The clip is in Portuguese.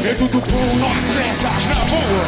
É tudo bom, não há stress, na boa.